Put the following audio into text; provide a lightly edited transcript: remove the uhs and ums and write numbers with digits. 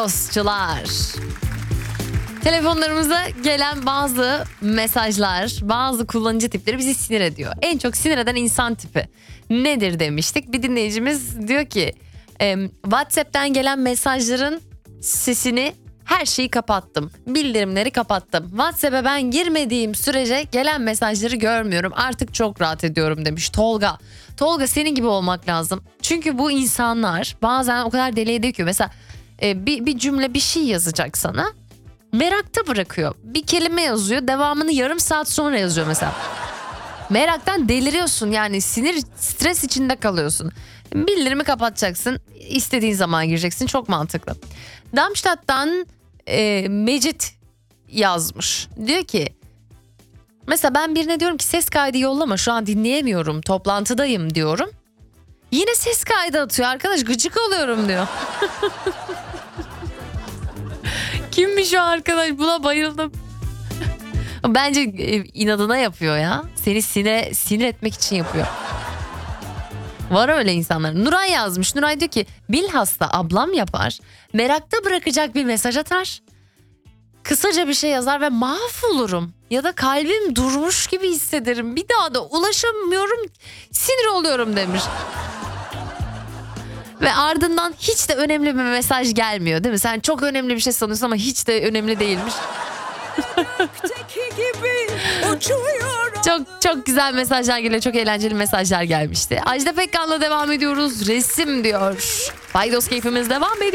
Dostçular. Telefonlarımıza gelen bazı mesajlar, bazı kullanıcı tipleri bizi sinir ediyor. En çok sinir eden insan tipi nedir demiştik. Bir dinleyicimiz diyor ki WhatsApp'tan gelen mesajların sesini, her şeyi kapattım. Bildirimleri kapattım. WhatsApp'a ben girmediğim sürece gelen mesajları görmüyorum. Artık çok rahat ediyorum demiş Tolga. Tolga, senin gibi olmak lazım. Çünkü bu insanlar bazen o kadar deli ediyor ki mesela bir cümle, bir şey yazacak sana. Merakta bırakıyor. Bir kelime yazıyor, devamını yarım saat sonra yazıyor mesela. Meraktan deliriyorsun, yani sinir, stres içinde kalıyorsun. Bildirimi kapatacaksın, istediğin zaman gireceksin, çok mantıklı. Darmstadt'tan Mecit yazmış. Diyor ki mesela ben birine diyorum ki ses kaydı yollama, şu an dinleyemiyorum, toplantıdayım diyorum. Yine ses kaydı atıyor arkadaş, gıcık oluyorum diyor. Kimmiş o arkadaş, buna bayıldım. Bence inadına yapıyor ya. Seni sinir etmek için yapıyor. Var öyle insanlar. Nuray yazmış. Nuray diyor ki bilhassa ablam yapar. Merakta bırakacak bir mesaj atar. Kısaca bir şey yazar ve mahvolurum. Ya da kalbim durmuş gibi hissederim. Bir daha da ulaşamıyorum. Sinir oluyorum demiş. Ve ardından hiç de önemli bir mesaj gelmiyor, değil mi? Sen çok önemli bir şey sanıyorsun ama hiç de önemli değilmiş. Çok güzel mesajlar geliyor. Çok eğlenceli mesajlar gelmişti. Ajda Pekkan'la devam ediyoruz. Resim diyor. Paydos keyfimiz devam ediyor.